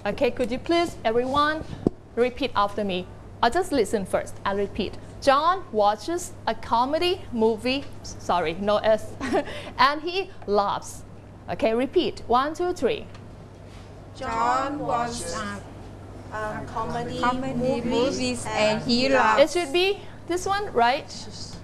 Okay, could you please, everyone, repeat after me? I'll just listen first. I'll repeat. John watches a comedy movie, sorry, no S, and he laughs. Okay, repeat. 1, 2, 3. John watches comedy movies and he It laughs. should be this one, right?